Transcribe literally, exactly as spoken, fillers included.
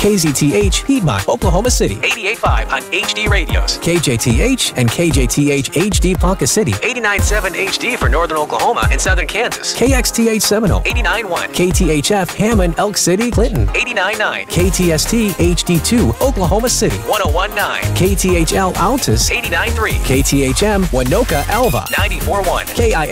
K Z T H, Piedmont, Oklahoma City. eighty-eight point five on H D radios. K J T H and K J T H H D Ponca City. eighty-nine point seven H D for northern Oklahoma and southern Kansas. K X T H Seminole. eighty-nine point one. K T H F Hammond, Elk City, Clinton. eighty-nine point nine. K T S T H D two, Oklahoma City. one oh one point nine. K T H L Altus. eighty-nine point three. K T H M Winoka, Alva. ninety-four point one. K I